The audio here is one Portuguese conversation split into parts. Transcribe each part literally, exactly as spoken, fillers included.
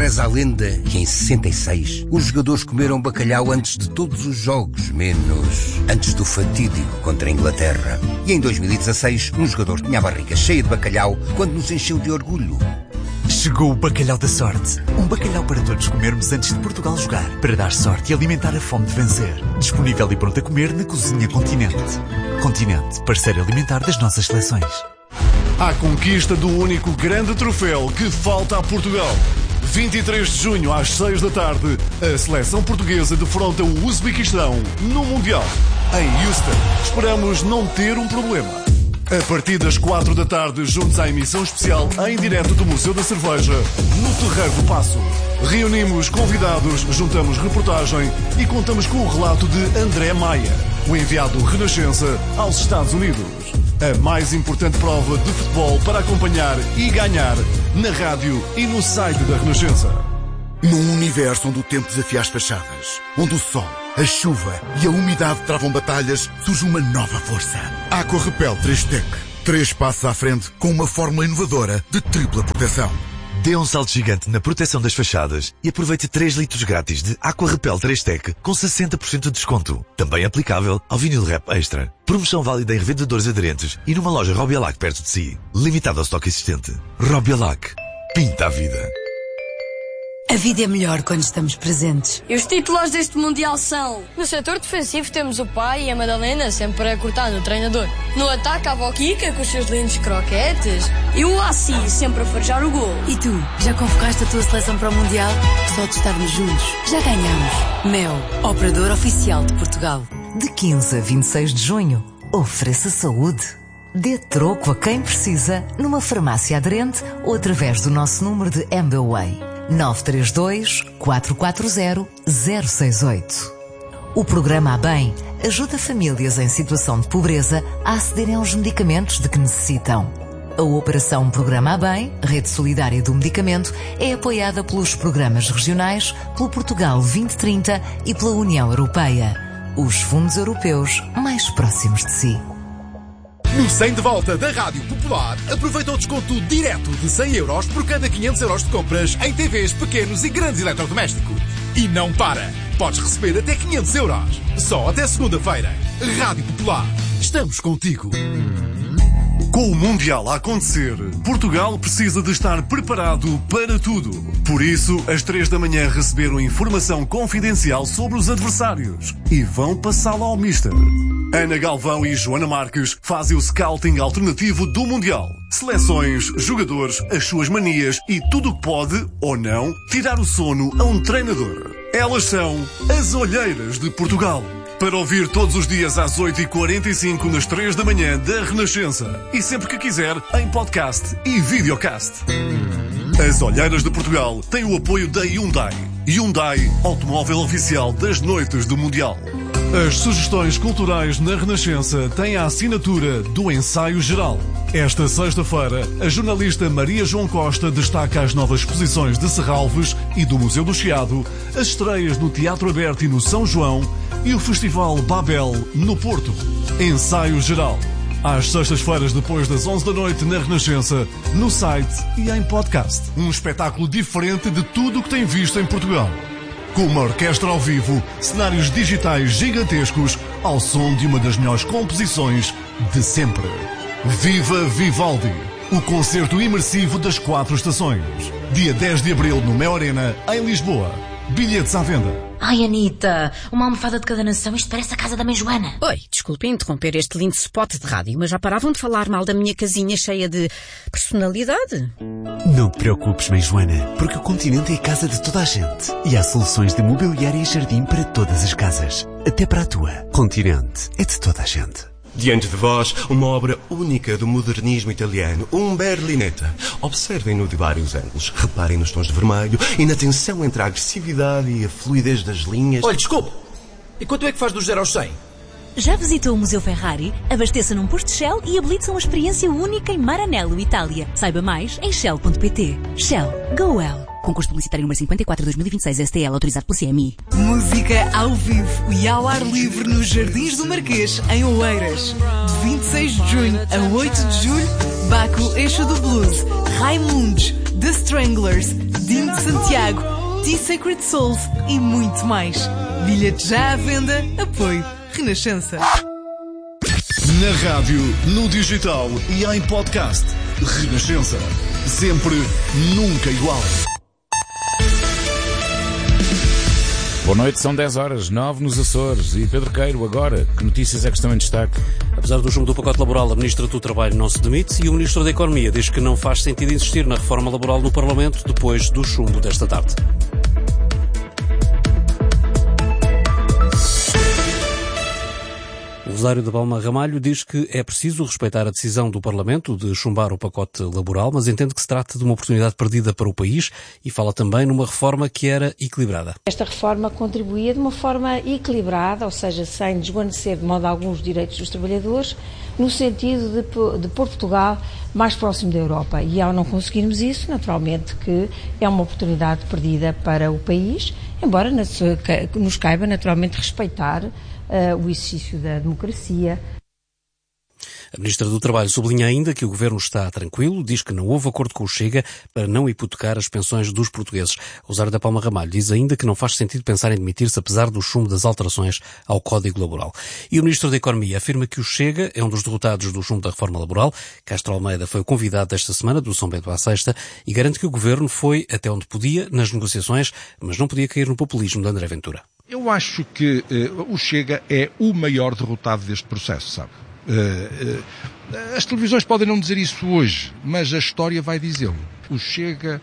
Reza a lenda que em sessenta e seis os jogadores comeram bacalhau antes de todos os jogos, menos antes do fatídico contra a Inglaterra. E em dois mil e dezasseis um jogador tinha a barriga cheia de bacalhau quando nos encheu de orgulho. Chegou o Bacalhau da Sorte. Um bacalhau para todos comermos antes de Portugal jogar. Para dar sorte e alimentar a fome de vencer. Disponível e pronto a comer na Cozinha Continente. Continente, parceiro alimentar das nossas seleções. À conquista do único grande troféu que falta a Portugal. vinte e três de junho às seis da tarde, a seleção portuguesa defronta o Uzbequistão no Mundial. Em Houston, esperamos não ter um problema. A partir das quatro da tarde, juntos à emissão especial em direto do Museu da Cerveja, no Terreiro do Paço. Reunimos convidados, juntamos reportagem e contamos com o relato de André Maia, o enviado Renascença aos Estados Unidos. A mais importante prova de futebol para acompanhar e ganhar na rádio e no site da Renascença. Num universo onde o tempo desafia as fachadas, onde o sol, a chuva e a umidade travam batalhas, surge uma nova força. Aqua Repel três Tech. Três passos à frente com uma fórmula inovadora de tripla proteção. Dê um salto gigante na proteção das fachadas e aproveite três litros grátis de Aqua Repel três Tech com sessenta por cento de desconto. Também aplicável ao vinil Rap Extra. Promoção válida em revendedores aderentes e numa loja Robialac perto de si. Limitado ao estoque existente. Robialac. Pinta a vida. A vida é melhor quando estamos presentes. E os titulares deste Mundial são... No setor defensivo temos o pai e a Madalena sempre a cortar no treinador. No ataque a avó Kika com os seus lindos croquetes. E o Assi sempre a farejar o gol. E tu, já convocaste a tua seleção para o Mundial? Só de estarmos juntos, já ganhamos. Mel, operador oficial de Portugal. De quinze a vinte e seis de junho, ofereça saúde. Dê troco a quem precisa numa farmácia aderente ou através do nosso número de Ambaway. nove três dois, quatro quatro zero, zero seis oito. O programa A Bem ajuda famílias em situação de pobreza a acederem aos medicamentos de que necessitam. A Operação Programa A Bem, Rede Solidária do Medicamento, é apoiada pelos programas regionais, pelo Portugal vinte trinta e pela União Europeia. Os fundos europeus mais próximos de si. No cem de volta da Rádio Popular, aproveita o desconto direto de cem euros por cada quinhentos euros de compras em T Vs pequenos e grandes eletrodomésticos. E não para! Podes receber até quinhentos euros. Só até segunda-feira. Rádio Popular. Estamos contigo. Com o Mundial a acontecer, Portugal precisa de estar preparado para tudo. Por isso, às três da manhã receberam informação confidencial sobre os adversários e vão passá-la ao Mister. Ana Galvão e Joana Marques fazem o scouting alternativo do Mundial. Seleções, jogadores, as suas manias e tudo o que pode, ou não, tirar o sono a um treinador. Elas são as Olheiras de Portugal. Para ouvir todos os dias às oito e quarenta e cinco nas três da manhã da Renascença. E sempre que quiser, em podcast e videocast. As Olheiras de Portugal têm o apoio da Hyundai. Hyundai, automóvel oficial das noites do Mundial. As sugestões culturais na Renascença têm a assinatura do Ensaio Geral. Esta sexta-feira, a jornalista Maria João Costa destaca as novas exposições de Serralves e do Museu do Chiado, as estreias no Teatro Aberto e no São João e o Festival Babel no Porto. Ensaio Geral. Às sextas-feiras depois das onze da noite na Renascença, no site e em podcast. Um espetáculo diferente de tudo o que tem visto em Portugal. Com uma orquestra ao vivo, cenários digitais gigantescos, ao som de uma das melhores composições de sempre. Viva Vivaldi! O concerto imersivo das quatro estações. Dia dez de abril no Mel Arena, em Lisboa. Bilhetes à venda. Ai, Anitta, uma almofada de cada nação, isto parece a casa da mãe Joana. Oi, desculpe interromper este lindo spot de rádio, mas já paravam de falar mal da minha casinha cheia de personalidade? Não te preocupes, mãe Joana, porque o Continente é a casa de toda a gente. E há soluções de mobiliário e jardim para todas as casas. Até para a tua. Continente é de toda a gente. Diante de vós, uma obra única do modernismo italiano, um Berlinetta. Observem-no de vários ângulos, reparem nos tons de vermelho e na tensão entre a agressividade e a fluidez das linhas. Olha, desculpe, e quanto é que faz dos zero aos cem? Já visitou o Museu Ferrari? Abasteça num posto Shell e habilite-se a uma experiência única em Maranello, Itália. Saiba mais em shell ponto pt. Shell. Go well. Concurso publicitário número cinquenta e quatro de dois mil e vinte e seis, S T L, autorizado pelo C M I. Música ao vivo e ao ar livre nos Jardins do Marquês, em Oeiras. De vinte e seis de junho a oito de julho, Baco Eixo do Blues, Raimundos, The Stranglers, Dino de Santiago, T-Sacred Souls e muito mais. Bilhetes já à venda. Apoio Renascença. Na rádio, no digital e em podcast. Renascença. Sempre, nunca igual. Boa noite, são dez horas, nove nos Açores. E Pedro Queiro, agora, que notícias é que estão em destaque? Apesar do chumbo do pacote laboral, a Ministra do Trabalho não se demite e o Ministro da Economia diz que não faz sentido insistir na reforma laboral no Parlamento depois do chumbo desta tarde. O Rosário da Palma Ramalho diz que é preciso respeitar a decisão do Parlamento de chumbar o pacote laboral, mas entende que se trata de uma oportunidade perdida para o país e fala também numa reforma que era equilibrada. Esta reforma contribuía de uma forma equilibrada, ou seja, sem desvanecer de modo algum os direitos dos trabalhadores, no sentido de, de pôr Portugal mais próximo da Europa. E ao não conseguirmos isso, naturalmente que é uma oportunidade perdida para o país, embora nos caiba naturalmente respeitar Uh, o exercício da democracia. A Ministra do Trabalho sublinha ainda que o Governo está tranquilo, diz que não houve acordo com o Chega para não hipotecar as pensões dos portugueses. Rosário da Palma Ramalho diz ainda que não faz sentido pensar em demitir-se apesar do chumbo das alterações ao Código Laboral. E o Ministro da Economia afirma que o Chega é um dos derrotados do chumbo da reforma laboral. Castro Almeida foi o convidado desta semana do São Bento à Sexta e garante que o Governo foi até onde podia nas negociações, mas não podia cair no populismo de André Ventura. Eu acho que uh, o Chega é o maior derrotado deste processo, sabe? Uh, uh, as televisões podem não dizer isso hoje, mas a história vai dizê-lo. O Chega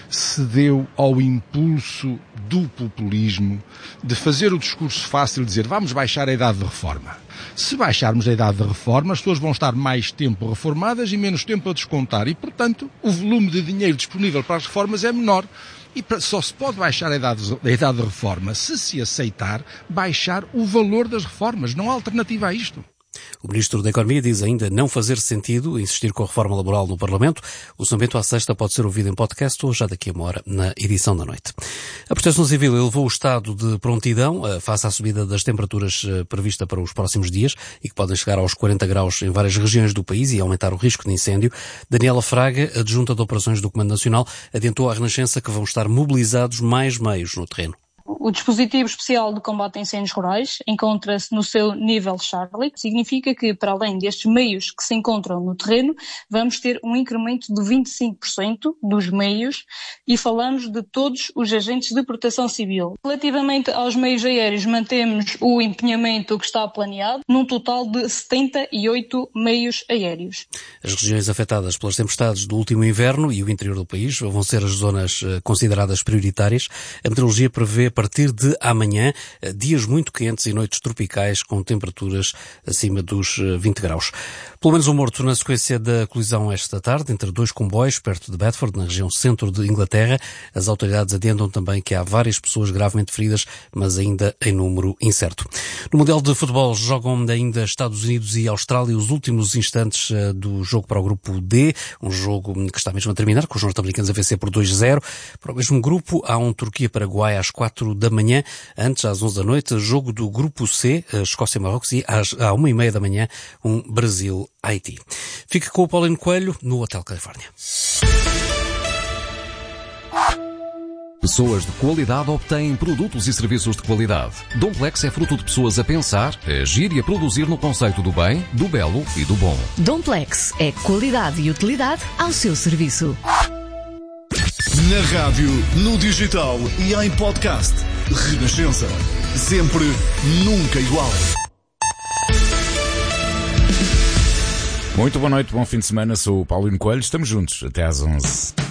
cedeu ao impulso do populismo de fazer o discurso fácil, de dizer vamos baixar a idade de reforma. Se baixarmos a idade de reforma, as pessoas vão estar mais tempo reformadas e menos tempo a descontar e, portanto, o volume de dinheiro disponível para as reformas é menor. E só se pode baixar a idade, a idade de reforma se se aceitar baixar o valor das reformas. Não há alternativa a isto. O Ministro da Economia diz ainda não fazer sentido insistir com a reforma laboral no Parlamento. O São Bento à Sexta pode ser ouvido em podcast ou já daqui a uma hora na edição da noite. A Proteção Civil elevou o estado de prontidão face à subida das temperaturas prevista para os próximos dias e que podem chegar aos quarenta graus em várias regiões do país e aumentar o risco de incêndio. Daniela Fraga, adjunta de operações do Comando Nacional, adiantou à Renascença que vão estar mobilizados mais meios no terreno. O dispositivo especial de combate a incêndios rurais encontra-se no seu nível Charlie. Significa que, para além destes meios que se encontram no terreno, vamos ter um incremento de vinte e cinco por cento dos meios e falamos de todos os agentes de proteção civil. Relativamente aos meios aéreos, mantemos o empenhamento que está planeado, num total de setenta e oito meios aéreos. As regiões afetadas pelas tempestades do último inverno e o interior do país vão ser as zonas consideradas prioritárias. A meteorologia prevê a partir de amanhã dias muito quentes e noites tropicais com temperaturas acima dos vinte graus. Pelo menos um morto na sequência da colisão esta tarde entre dois comboios perto de Bedford, na região centro de Inglaterra. As autoridades adiantam também que há várias pessoas gravemente feridas, mas ainda em número incerto. No Mundial de Futebol jogam ainda Estados Unidos e Austrália os últimos instantes do jogo para o grupo D, um jogo que está mesmo a terminar, com os norte-americanos a vencer por dois a zero. Para o mesmo grupo há um Turquia-Paraguai às quatro da manhã, antes às onze da noite, jogo do grupo C, Escócia e Marrocos, e às à uma e meia da manhã, um Brasil-Haiti. Fique com o Paulinho Coelho no Hotel Califórnia. Pessoas de qualidade obtêm produtos e serviços de qualidade. Domplex é fruto de pessoas a pensar, a agir e a produzir no conceito do bem, do belo e do bom. Domplex é qualidade e utilidade ao seu serviço. Na rádio, no digital e em podcast. Renascença. Sempre, nunca igual. Muito boa noite, bom fim de semana. Sou o Paulinho Coelho. Estamos juntos até às onze.